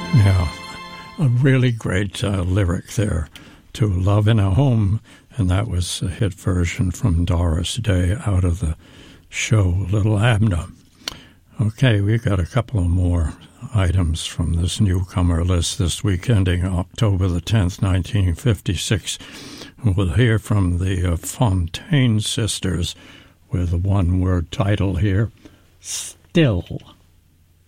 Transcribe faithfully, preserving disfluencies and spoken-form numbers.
Yeah, a really great uh, lyric there to Love in a Home, and that was a hit version from Doris Day out of the show Little Abner. Okay, we've got a couple of more items from this newcomer list this week, ending October the tenth, nineteen fifty-six. We'll hear from the uh, Fontaine Sisters with a one-word title here, Still.